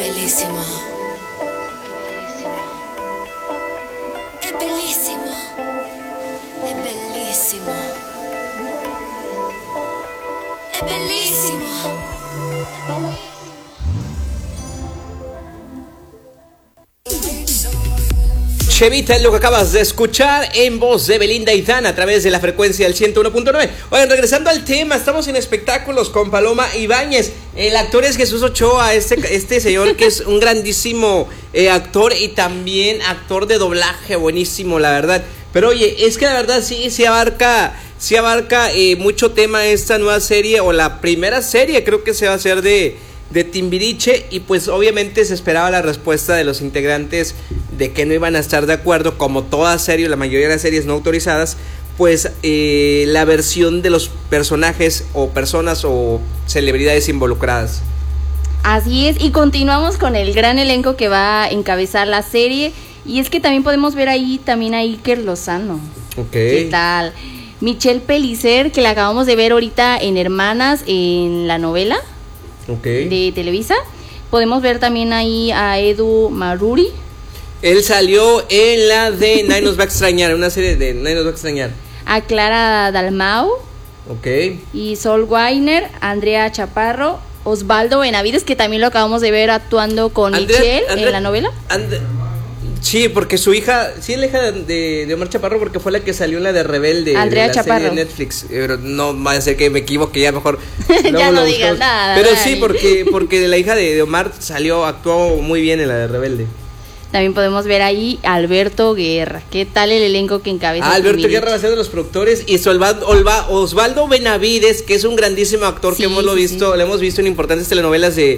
bellísimo. Es bellísimo. Es bellísimo. Es bellísimo. Chevita es lo que acabas de escuchar en voz de Belinda y Dan a través de la frecuencia del 101.9. Oigan, regresando al tema, estamos en espectáculos con Paloma Ibáñez. El actor es Jesús Ochoa, este señor que es un grandísimo actor y también actor de doblaje, buenísimo, la verdad. Pero oye, es que la verdad sí abarca mucho tema esta nueva serie, o la primera serie creo que se va a hacer de Timbiriche, y pues obviamente se esperaba la respuesta de los integrantes de que no iban a estar de acuerdo, como toda serie, la mayoría de las series no autorizadas, pues la versión de los personajes o personas o celebridades involucradas. Así es, y continuamos con el gran elenco que va a encabezar la serie, y es que también podemos ver ahí también a Iker Lozano. ¿Qué tal? Michelle Pellicer, que la acabamos de ver ahorita en Hermanas, en la novela de Televisa. Podemos ver también ahí a Edu Maruri. Él salió en la de Nadie nos va a extrañar, en una serie de Nadie nos va a extrañar. A Clara Dalmau. Y Sol Weiner, Andrea Chaparro, Osvaldo Benavides, que también lo acabamos de ver actuando con Michelle en la novela. Sí, porque su hija, sí es la hija de Omar Chaparro, porque fue la que salió en la de Rebelde, Andrea de la Chaparro. Serie de Netflix. Pero no vaya a ser que me equivoque, ya mejor ya no digas nada. Pero Dani. Sí, porque la hija de Omar actuó muy bien en la de Rebelde. También podemos ver ahí a Alberto Guerra. ¿Qué tal el elenco que encabeza? Alberto Guerra va a ser de los productores, y Osvaldo Benavides, que es un grandísimo actor, que lo hemos visto en importantes telenovelas de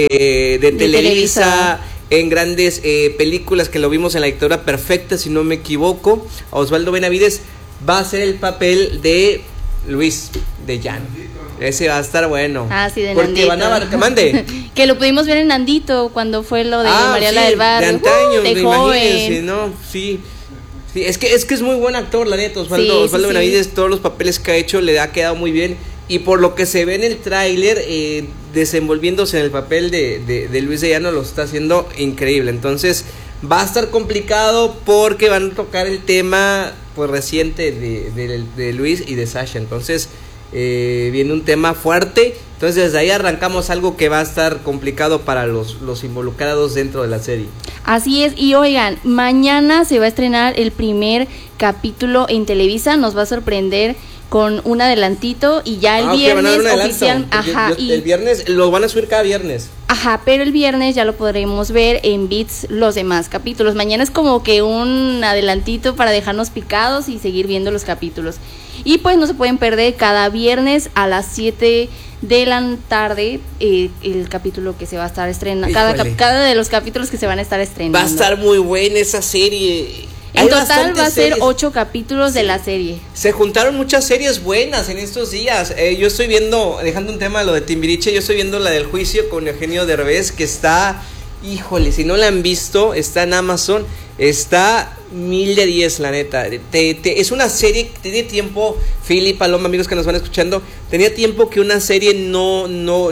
Televisa. En grandes películas, que lo vimos en La Dictadura Perfecta, si no me equivoco. Osvaldo Benavides va a hacer el papel de Luis, de Jan. Ese va a estar bueno. Sí, de porque Nandito. Van a abarcar, mande. Que lo pudimos ver en Nandito cuando fue lo de Mariela del Barrio. De antaño, de joven. ¿no? Sí, es que es muy buen actor, la neta. Osvaldo Benavides, todos los papeles que ha hecho le ha quedado muy bien. Y por lo que se ve en el tráiler, desenvolviéndose en el papel de Luis de Llano, lo está haciendo increíble. Entonces va a estar complicado, porque van a tocar el tema pues reciente de Luis y de Sasha. Entonces viene un tema fuerte. Entonces desde ahí arrancamos algo que va a estar complicado para los involucrados dentro de la serie. Así es, y oigan, mañana se va a estrenar el primer capítulo en Televisa. Nos va a sorprender con un adelantito, y ya el viernes oficial, el viernes lo van a subir cada viernes. Pero el viernes ya lo podremos ver en ViX los demás capítulos. Mañana es como que un adelantito para dejarnos picados y seguir viendo los capítulos. Y pues no se pueden perder cada viernes a las 7 de la tarde el capítulo que se va a estar estrenando, cada de los capítulos que se van a estar estrenando. Va a estar muy buena esa serie. En total va a ser 8 capítulos de la serie. Se juntaron muchas series buenas en estos días. Yo estoy viendo, dejando un tema lo de Timbiriche, yo estoy viendo la del juicio con Eugenio Derbez, que está, híjole, si no la han visto, está en Amazon, está 1000 de 10, la neta. Es una serie que tiene tiempo, Philly, Paloma, amigos que nos van escuchando, tenía tiempo que una serie no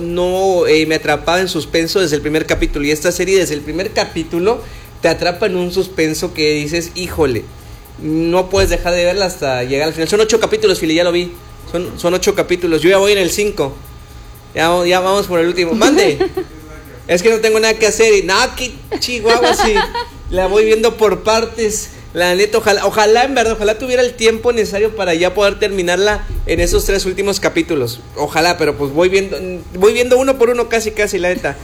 me atrapaba en suspenso desde el primer capítulo, y esta serie desde el primer capítulo te atrapa en un suspenso que dices, híjole, no puedes dejar de verla hasta llegar al final. Son 8 capítulos, Philly, ya lo vi. Son 8 capítulos. Yo ya voy en el 5. Ya vamos por el último. Mande. Es que no tengo nada que hacer. Y nada, que chihuahua, sí. La voy viendo por partes. La neta, ojalá, en verdad, ojalá tuviera el tiempo necesario para ya poder terminarla en esos 3 últimos capítulos. Ojalá, pero pues voy viendo uno por uno, casi, la neta.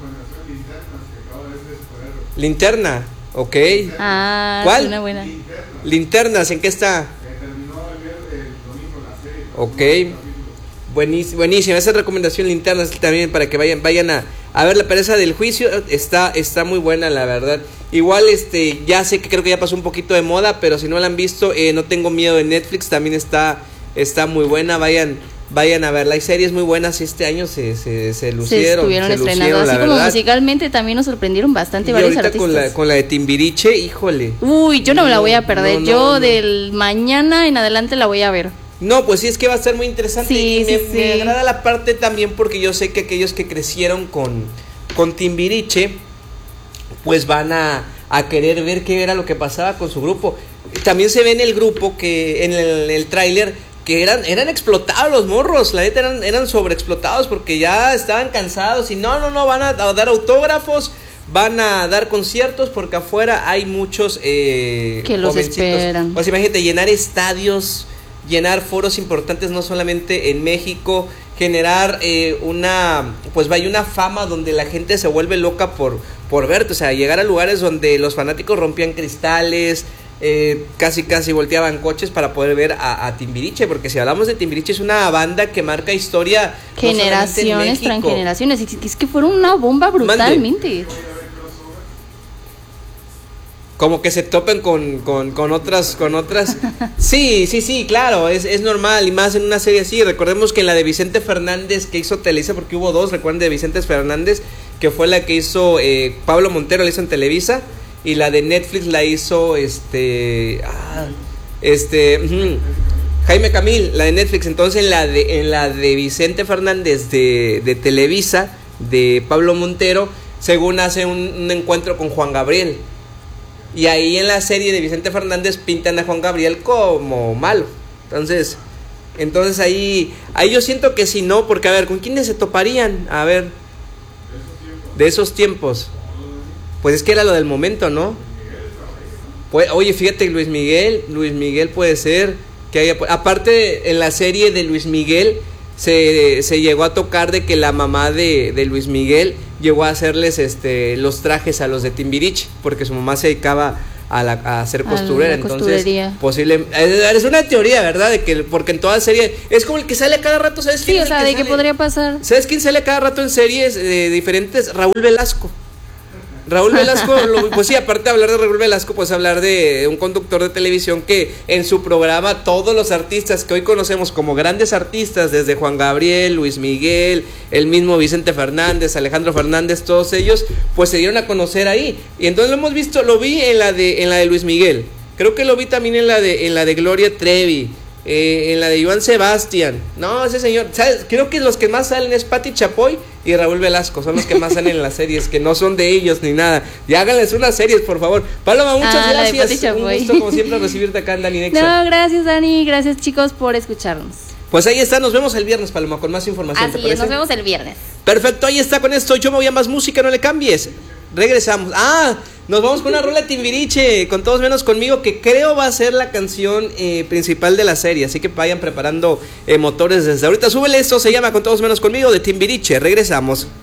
Linterna, ok. ¿Cuál? Una buena. Linternas, ¿en qué está? Terminó el domingo la serie. Ok. Buenísima esa recomendación, Linternas, también para que vayan a ver la pereza del juicio. Está muy buena, la verdad. Igual ya sé que creo que ya pasó un poquito de moda, pero si no la han visto, No tengo miedo, de Netflix, también está muy buena. Vayan a verla. Hay series muy buenas y este año se lucieron. Se estuvieron estrenando. Así como verdad. Musicalmente también nos sorprendieron bastante y varios ahorita artistas. con la de Timbiriche, híjole. Uy, yo no me la voy a perder. Yo del mañana en adelante la voy a ver. No, pues sí, es que va a ser muy interesante. Sí, y me agrada la parte también, porque yo sé que aquellos que crecieron con con Timbiriche, pues van a querer ver qué era lo que pasaba con su grupo. También se ve en el grupo que en el tráiler que eran explotados los morros, la neta eran sobreexplotados porque ya estaban cansados y no van a dar autógrafos, van a dar conciertos porque afuera hay muchos que los esperan. Pues imagínate llenar estadios, llenar foros importantes no solamente en México, generar una fama donde la gente se vuelve loca por verte, o sea, llegar a lugares donde los fanáticos rompían cristales, casi volteaban coches para poder ver a Timbiriche, porque si hablamos de Timbiriche es una banda que marca historia generaciones tras generaciones, es que fueron una bomba brutalmente. Como que se topen con otras. Sí, claro, es normal, y más en una serie así. Recordemos que en la de Vicente Fernández que hizo Televisa, porque hubo dos, recuerden, de Vicente Fernández, que fue la que hizo Pablo Montero, la hizo en Televisa, y la de Netflix la hizo Jaime Camil, la de Netflix. Entonces en la de Vicente Fernández de Televisa, de Pablo Montero, según hace un encuentro con Juan Gabriel. Y ahí en la serie de Vicente Fernández pintan a Juan Gabriel como malo. Entonces ahí yo siento que si no, porque a ver, ¿con quiénes se toparían? A ver, de esos tiempos. Pues es que era lo del momento, ¿no? Pues, oye, fíjate, Luis Miguel puede ser que haya, aparte en la serie de Luis Miguel se llegó a tocar de que la mamá de Luis Miguel llegó a hacerles los trajes a los de Timbiriche, porque su mamá se dedicaba a hacer costurera. Entonces posible, es una teoría, ¿verdad? De que porque en toda serie es como el que sale a cada rato, ¿sabes? Sí, o sea, ¿de qué podría pasar? ¿Sabes quién sale a cada rato en series diferentes? Raúl Velasco, pues sí, aparte de hablar de Raúl Velasco, pues hablar de un conductor de televisión que en su programa todos los artistas que hoy conocemos como grandes artistas, desde Juan Gabriel, Luis Miguel, el mismo Vicente Fernández, Alejandro Fernández, todos ellos, pues se dieron a conocer ahí. Y entonces lo vi en la de Luis Miguel, creo que lo vi también en la de Gloria Trevi, en la de Joan Sebastián. No, ese señor, ¿sabes? Creo que los que más salen es Pati Chapoy y Raúl Velasco, son los que más salen en las series, que no son de ellos ni nada. Y háganles unas series, por favor. Paloma, muchas gracias. Un gusto como siempre recibirte acá en Dani Nexa. No, gracias Dani, gracias chicos por escucharnos. Pues ahí está, nos vemos el viernes, Paloma, con más información. Así es, nos vemos el viernes. Perfecto, ahí está, con esto yo me voy a más música, no le cambies. Regresamos. Nos vamos con una rola de Timbiriche, con Todos Menos Conmigo, que creo va a ser la canción principal de la serie. Así que vayan preparando motores desde ahorita. Súbele, esto se llama Con Todos Menos Conmigo de Timbiriche. Regresamos.